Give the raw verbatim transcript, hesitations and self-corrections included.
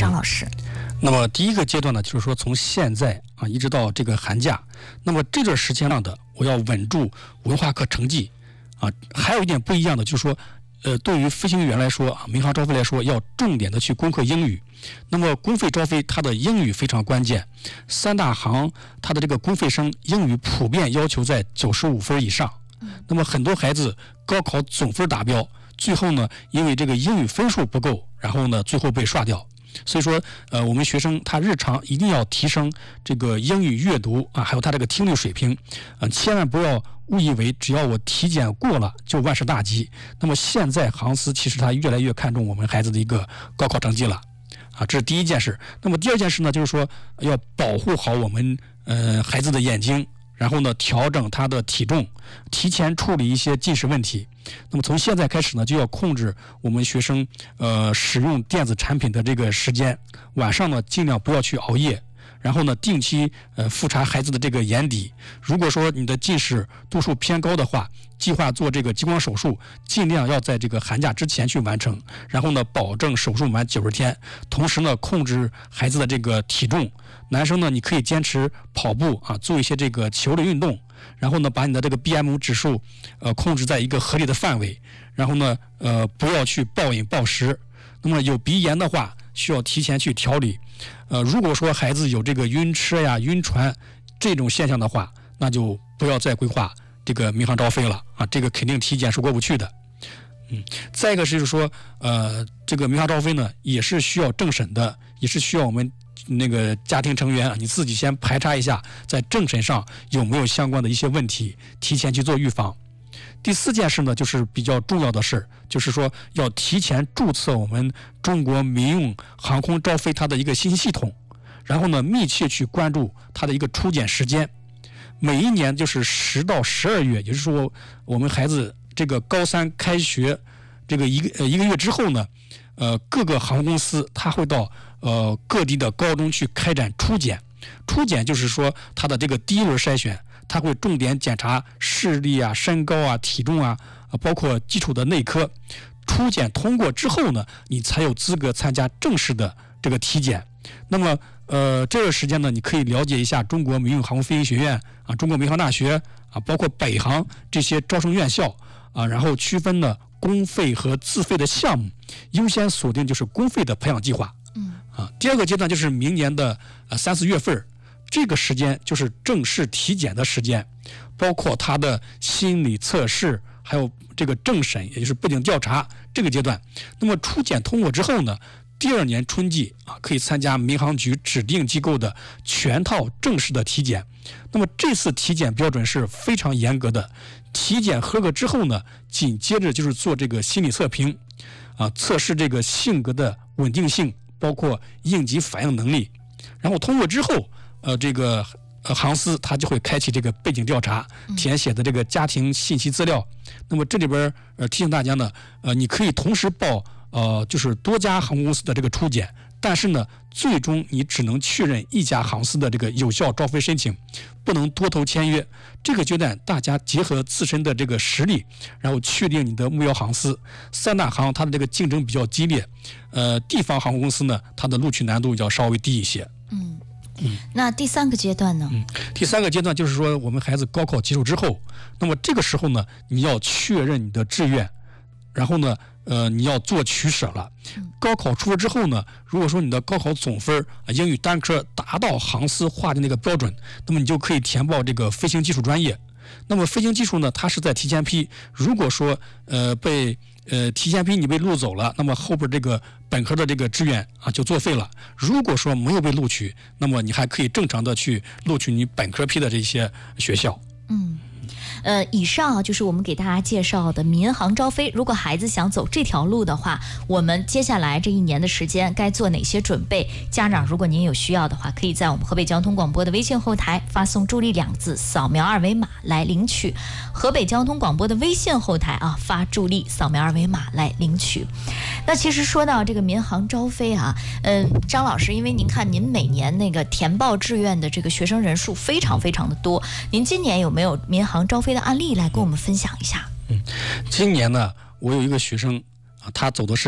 张老师。 那么第一个阶段呢，就是说从现在啊一直到这个寒假，那么这段时间上的我要稳住文化课成绩啊。还有一点不一样的就是说，呃，对于飞行员来说啊，民航招飞来说，要重点的去攻克英语。那么公费招飞它的英语非常关键，三大行它的这个公费生英语普遍要求在九十五分以上。那么很多孩子高考总分达标，最后呢因为这个英语分数不够，然后呢最后被刷掉。所以说，呃，我们学生他日常一定要提升这个英语阅读啊，还有他这个听力水平，呃，千万不要误以为只要我体检过了就万事大吉。那么现在航司其实他越来越看重我们孩子的一个高考成绩了，啊，这是第一件事。那么第二件事呢，就是说要保护好我们呃孩子的眼睛，然后呢调整他的体重，提前处理一些近视问题。那么从现在开始呢，就要控制我们学生呃使用电子产品的这个时间，晚上呢尽量不要去熬夜，然后呢定期呃复查孩子的这个眼底。如果说你的近视度数偏高的话，计划做这个激光手术，尽量要在这个寒假之前去完成，然后呢保证手术满九十天，同时呢控制孩子的这个体重。男生呢你可以坚持跑步啊，做一些这个球类运动，然后呢把你的这个 B M 指数呃控制在一个合理的范围，然后呢呃不要去暴饮暴食。那么有鼻炎的话需要提前去调理。呃如果说孩子有这个晕车呀晕船这种现象的话，那就不要再规划这个民航招飞了啊，这个肯定体检是过不去的。嗯，再一个是说呃这个民航招飞呢也是需要政审的，也是需要我们那个家庭成员啊，你自己先排查一下，在政审上有没有相关的一些问题，提前去做预防。第四件事呢，就是比较重要的事，就是说要提前注册我们中国民用航空招飞它的一个信息系统，然后呢，密切去关注它的一个出检时间。每一年就是十到十二月，也就是说我们孩子这个高三开学这个一个呃一个月之后呢，呃各个航空公司它会到呃各地的高中去开展初检。初检就是说它的这个第一轮筛选，它会重点检查视力啊、身高啊、体重啊，包括基础的内科。初检通过之后呢，你才有资格参加正式的这个体检。那么呃这个时间呢，你可以了解一下中国民用航空飞行学院啊、中国民航大学啊，包括北航这些招生院校啊，然后区分呢公费和自费的项目，优先锁定就是公费的培养计划。 嗯啊，第二个阶段就是明年的呃三四月份，这个时间就是正式体检的时间，包括他的心理测试，还有这个政审，也就是背景调查这个阶段。那么初检通过之后呢，第二年春季啊可以参加民航局指定机构的全套正式的体检。那么这次体检标准是非常严格的，体检合格之后呢，紧接着就是做这个心理测评，啊，测试这个性格的稳定性，包括应急反应能力。然后通过之后，呃，这个呃航司它就会开启这个背景调查，填写的这个家庭信息资料。那么这里边呃提醒大家呢，呃，你可以同时报呃就是多家航空公司的这个初检，但是呢，最终你只能确认一家航司的这个有效招飞申请，不能多头签约。这个阶段大家结合自身的这个实力，然后确定你的目标航司。三大行它的这个竞争比较激烈，呃，地方航空公司呢，它的录取难度要稍微低一些。 嗯嗯，那第三个阶段呢？ 嗯，第三个阶段就是说，我们孩子高考结束之后，那么这个时候呢，你要确认你的志愿，然后呢，呃，你要做取舍了。高考出分之后呢，如果说你的高考总分啊，英语单科达到航司划的那个标准，那么你就可以填报这个飞行技术专业。那么飞行技术呢，它是在提前批，如果说呃被呃提前批你被录走了，那么后边这个本科的这个志愿啊就作废了。如果说没有被录取，那么你还可以正常的去录取你本科批的这些学校。 嗯。呃，以上啊就是我们给大家介绍的民航招飞。如果孩子想走这条路的话，我们接下来这一年的时间该做哪些准备？家长如果您有需要的话，可以在我们河北交通广播的微信后台发送助力两字，扫描二维码来领取。河北交通广播的微信后台啊，发助力，扫描二维码来领取。那其实说到这个民航招飞啊，嗯、呃，张老师，因为您看您每年那个填报志愿的这个学生人数非常非常的多，您今年有没有民航招飞的案例来跟我们分享一下？ 嗯，今年呢，我有一个学生啊，他走的是